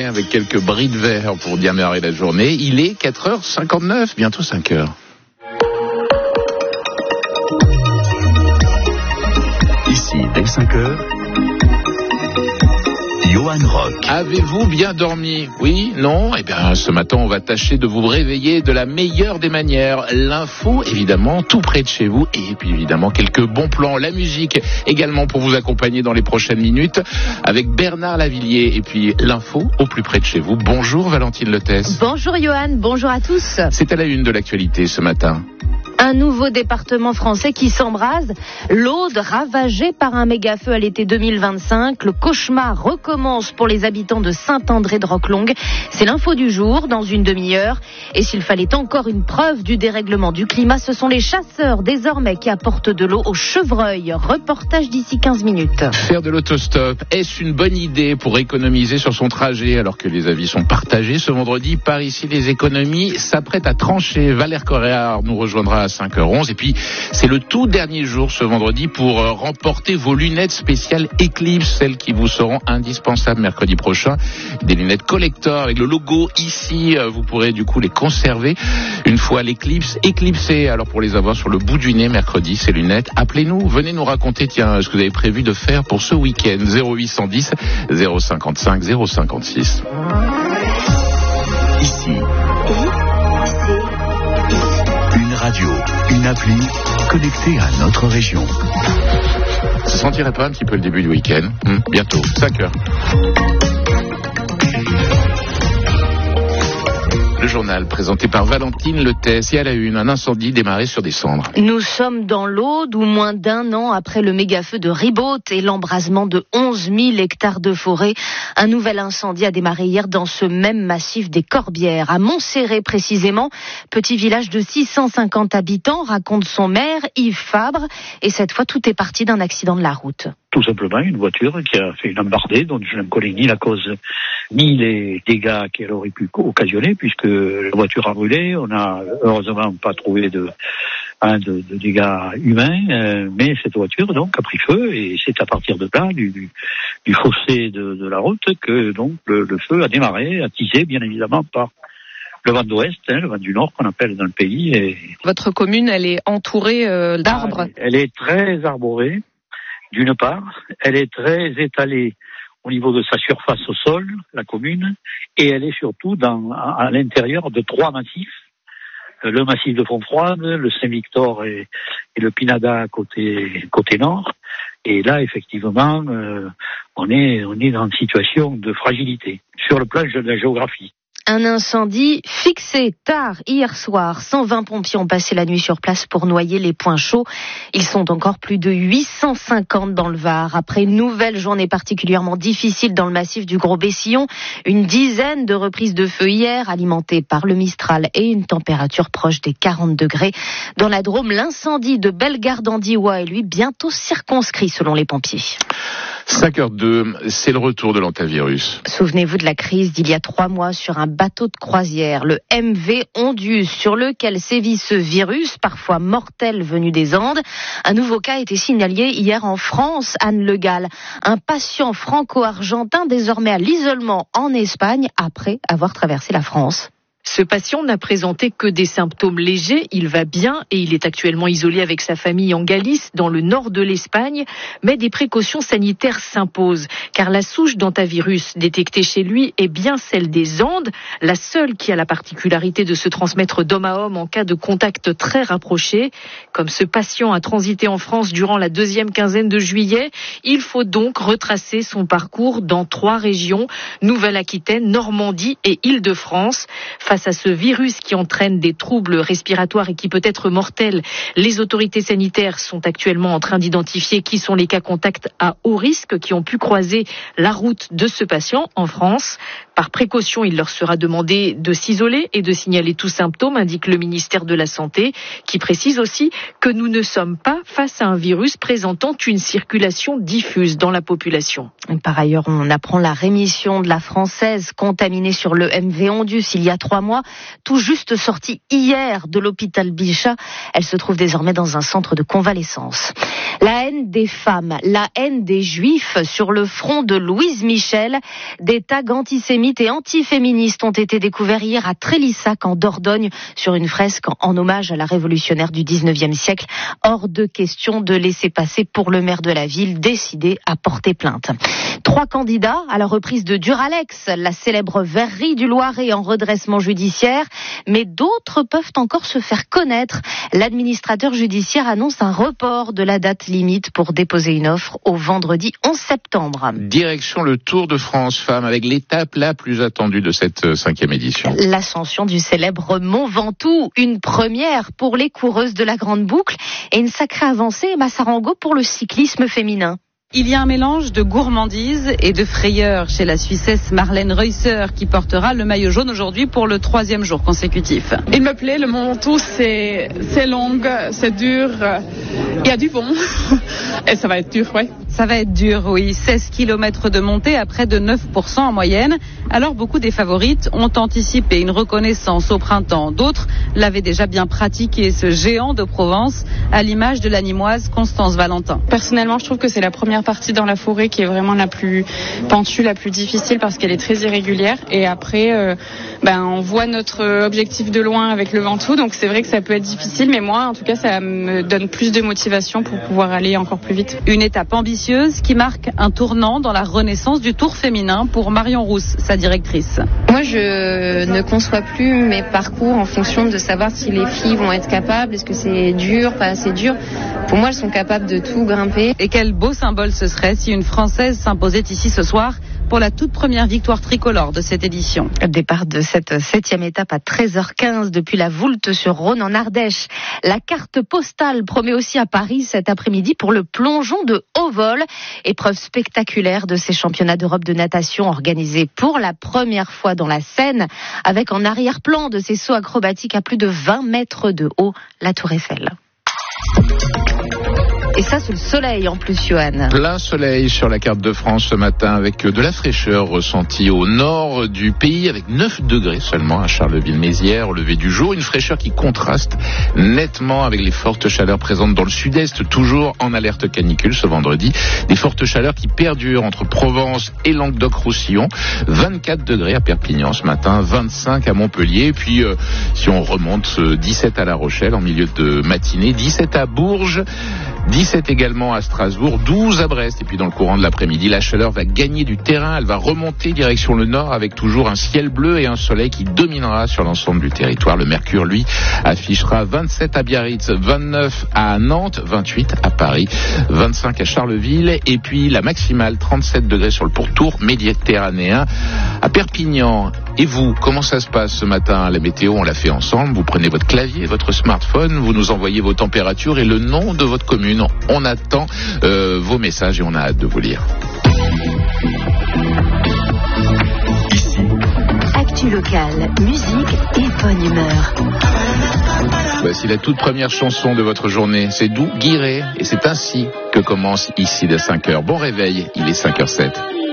matinée avec quelques bris de verre pour démarrer la journée. Il est 4h59, bientôt 5h. Ici, dès 5h, Johan Rock. Avez-vous bien dormi? Oui? Non? Eh bien, ce matin, on va tâcher de vous réveiller de la meilleure des manières. L'info, évidemment, tout près de chez vous. Et puis, évidemment, quelques bons plans. La musique, également, pour vous accompagner dans les prochaines minutes. Avec Bernard Lavillier. Et puis, l'info, au plus près de chez vous. Bonjour, Valentine Lethès. Bonjour, Johan. Bonjour à tous. C'est à la une de l'actualité ce matin. Un nouveau département français qui s'embrase. L'Aude ravagée par un méga-feu à l'été 2025. Le cauchemar recommence pour les habitants de Saint-André-de-Roquelongue. C'est l'info du jour dans une demi-heure. Et s'il fallait encore une preuve du dérèglement du climat, ce sont les chasseurs désormais qui apportent de l'eau aux chevreuils. Reportage d'ici 15 minutes. Faire de l'autostop, est-ce une bonne idée pour économiser sur son trajet alors que les avis sont partagés? Ce vendredi, par ici, les économies s'apprêtent à trancher. Valère Coréard nous rejoindra à 5h11. Et puis, c'est le tout dernier jour ce vendredi pour remporter vos lunettes spéciales Eclipse, celles qui vous seront indispensables mercredi prochain. Des lunettes collector avec le logo ici. Vous pourrez du coup les conserver une fois l'Eclipse éclipsée. Alors pour les avoir sur le bout du nez mercredi, ces lunettes, appelez-nous, venez nous raconter ce que vous avez prévu de faire pour ce week-end. 0810 055 056. Ici. Une radio, une appli connectée à notre région. Ça sentirait pas un petit peu le début du week-end? Bientôt, 5h. Le journal présenté par Valentine Lethès. Et à la une, un incendie démarré sur des cendres. Nous sommes dans l'Aude où moins d'un an après le méga-feu de Ribaute et l'embrasement de 11 000 hectares de forêt, un nouvel incendie a démarré hier dans ce même massif des Corbières, à Montserrat précisément. Petit village de 650 habitants, raconte son maire Yves Fabre. Et cette fois, tout est parti d'un accident de la route. Tout simplement une voiture qui a fait une embardée dont je ne connais ni la cause ni les dégâts qu'elle aurait pu occasionner, puisque la voiture a brûlé. On n'a heureusement pas trouvé de dégâts humains, mais cette voiture donc a pris feu, et c'est à partir de là, du fossé de la route, que donc le feu a démarré, attisé bien évidemment par le vent d'ouest, le vent du nord qu'on appelle dans le pays. Et votre commune, elle est entourée d'arbres? Elle est très arborée. D'une part, elle est très étalée au niveau de sa surface au sol, la commune, et elle est surtout à l'intérieur de 3 massifs. Le massif de Fontfroide, le Saint-Victor et le Pinada côté nord. Et là, effectivement, on est dans une situation de fragilité sur le plan de la géographie. Un incendie fixé tard hier soir. 120 pompiers ont passé la nuit sur place pour noyer les points chauds. Ils sont encore plus de 850 dans le Var. Après une nouvelle journée particulièrement difficile dans le massif du Gros-Bessillon, une dizaine de reprises de feu hier, alimentées par le Mistral et une température proche des 40 degrés. Dans la Drôme, l'incendie de Bellegarde-en-Diois est lui bientôt circonscrit selon les pompiers. 5h02, c'est le retour de l'antivirus. Souvenez-vous de la crise d'il y a 3 mois sur un bateau de croisière, le MV Ondius, sur lequel sévit ce virus, parfois mortel venu des Andes. Un nouveau cas a été signalé hier en France, Anne Le Gall. Un patient franco-argentin désormais à l'isolement en Espagne après avoir traversé la France. Ce patient n'a présenté que des symptômes légers, il va bien et il est actuellement isolé avec sa famille en Galice, dans le nord de l'Espagne, mais des précautions sanitaires s'imposent, car la souche d'hantavirus détectée chez lui est bien celle des Andes, la seule qui a la particularité de se transmettre d'homme à homme en cas de contact très rapproché. Comme ce patient a transité en France durant la 2e quinzaine de juillet, il faut donc retracer son parcours dans 3 régions, Nouvelle-Aquitaine, Normandie et Île-de-France. Face à ce virus qui entraîne des troubles respiratoires et qui peut être mortel, les autorités sanitaires sont actuellement en train d'identifier qui sont les cas contacts à haut risque qui ont pu croiser la route de ce patient en France. Par précaution, il leur sera demandé de s'isoler et de signaler tout symptôme, indique le ministère de la Santé, qui précise aussi que nous ne sommes pas face à un virus présentant une circulation diffuse dans la population. Par ailleurs, on apprend la rémission de la Française contaminée sur le MV Ondius il y a 3 mois. mois, tout juste sortie hier de l'hôpital Bichat. Elle se trouve désormais dans un centre de convalescence. La haine des femmes, la haine des juifs sur le front de Louise Michel. Des tags antisémites et antiféministes ont été découverts hier à Trélissac en Dordogne sur une fresque en hommage à la révolutionnaire du 19e siècle. Hors de question de laisser passer pour le maire de la ville, décidé à porter plainte. 3 candidats à la reprise de Duralex, la célèbre verrerie du Loiret en redressement judiciaire, mais d'autres peuvent encore se faire connaître. L'administrateur judiciaire annonce un report de la date limite pour déposer une offre au vendredi 11 septembre. Direction le Tour de France Femmes avec l'étape la plus attendue de cette 5e édition. L'ascension du célèbre Mont Ventoux, une première pour les coureuses de la Grande Boucle et une sacrée avancée, Massarango, pour le cyclisme féminin. Il y a un mélange de gourmandise et de frayeur chez la Suissesse Marlène Reusser qui portera le maillot jaune aujourd'hui pour le 3e jour consécutif. Il me plaît, le Mont Ventoux, c'est long, c'est dur, il y a du vent et ça va être dur, ouais. Ça va être dur, oui. 16 km de montée à près de 9% en moyenne. Alors beaucoup des favorites ont anticipé une reconnaissance au printemps. D'autres l'avaient déjà bien pratiqué, ce géant de Provence, à l'image de la Nîmoise Constance Valentin. Personnellement, je trouve que c'est la première partie dans la forêt qui est vraiment la plus pentue, la plus difficile parce qu'elle est très irrégulière. Et après, on voit notre objectif de loin avec le Ventoux. Donc c'est vrai que ça peut être difficile, mais moi, en tout cas, ça me donne plus de motivation pour pouvoir aller encore plus vite. Une étape ambitieuse qui marque un tournant dans la renaissance du Tour féminin pour Marion Rousse, sa directrice. Moi, je ne conçois plus mes parcours en fonction de savoir si les filles vont être capables, est-ce que c'est dur, pas assez dur. Pour moi, elles sont capables de tout grimper. Et quel beau symbole ce serait si une Française s'imposait ici ce soir pour la toute première victoire tricolore de cette édition. Départ de cette 7e étape à 13h15 depuis la Voulte-sur-Rhône en Ardèche. La carte postale promet aussi à Paris cet après-midi pour le plongeon de haut vol. Épreuve spectaculaire de ces championnats d'Europe de natation organisés pour la première fois dans la Seine, avec en arrière-plan de ces sauts acrobatiques à plus de 20 mètres de haut, la Tour Eiffel. Et ça, sous le soleil en plus, Johan. Plein soleil sur la carte de France ce matin avec de la fraîcheur ressentie au nord du pays avec 9 degrés seulement à Charleville-Mézières au lever du jour. Une fraîcheur qui contraste nettement avec les fortes chaleurs présentes dans le sud-est, toujours en alerte canicule ce vendredi. Des fortes chaleurs qui perdurent entre Provence et Languedoc-Roussillon. 24 degrés à Perpignan ce matin, 25 à Montpellier. Et puis, si on remonte, 17 à La Rochelle en milieu de matinée, 17 à Bourges, 17 également à Strasbourg, 12 à Brest. Et puis dans le courant de l'après-midi, la chaleur va gagner du terrain. Elle va remonter direction le nord avec toujours un ciel bleu et un soleil qui dominera sur l'ensemble du territoire. Le mercure, lui, affichera 27 à Biarritz, 29 à Nantes, 28 à Paris, 25 à Charleville. Et puis la maximale, 37 degrés sur le pourtour méditerranéen à Perpignan. Et vous, comment ça se passe ce matin? La météo, on l'a fait ensemble. Vous prenez votre clavier, votre smartphone, vous nous envoyez vos températures et le nom de votre commune. On attend vos messages et on a hâte de vous lire. Ici, Actu locale, musique et bonne humeur. Voici la toute première chanson de votre journée. C'est Doux Guiré et c'est ainsi que commence ici de 5h. Bon réveil, il est 5h07.